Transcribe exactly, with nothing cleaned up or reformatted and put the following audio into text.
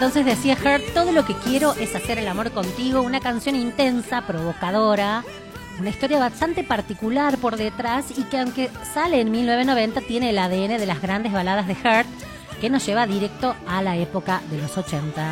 entonces decía Heart, todo lo que quiero es hacer el amor contigo, una canción intensa, provocadora, una historia bastante particular por detrás y que aunque sale en mil novecientos noventa tiene el A D N de las grandes baladas de Heart que nos lleva directo a la época de los ochenta.